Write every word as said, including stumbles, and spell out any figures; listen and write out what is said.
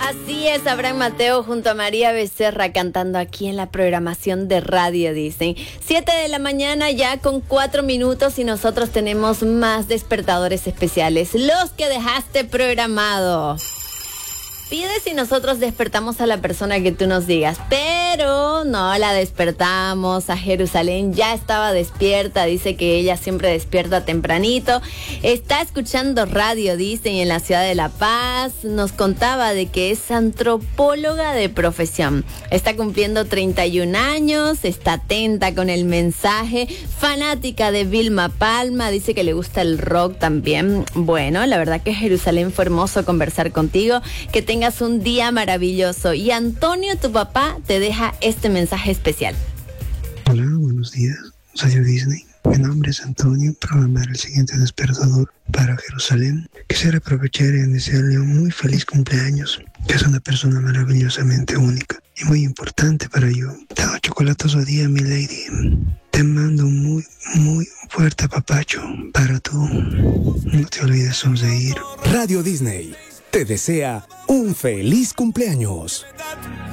Así es, Abraham Mateo junto a María Becerra cantando aquí en la programación de Radio Disney. Siete de la mañana ya con cuatro minutos y nosotros tenemos más despertadores especiales. Los que dejaste programado. Pides y nosotros despertamos a la persona que tú nos digas, pero no la despertamos. A Jerusalén ya estaba despierta, dice que ella siempre despierta tempranito. Está escuchando Radio Disney en la ciudad de La Paz. Nos contaba de que es antropóloga de profesión. Está cumpliendo treinta y un años, está atenta con el mensaje, fanática de Vilma Palma, dice que le gusta el rock también. Bueno, la verdad que Jerusalén fue hermoso conversar contigo, que tengas Tengas un día maravilloso. Y Antonio, tu papá, te deja este mensaje especial. Hola, buenos días. Radio Disney. Mi nombre es Antonio. Programar el siguiente despertador para Jerusalén. Quisiera aprovechar y desearle un muy feliz cumpleaños, que es una persona maravillosamente única y muy importante para yo. Te doy chocolatoso día, mi lady. Te mando un muy, muy fuerte apapacho para tú. No te olvides sonreír. Radio Disney te desea un feliz cumpleaños.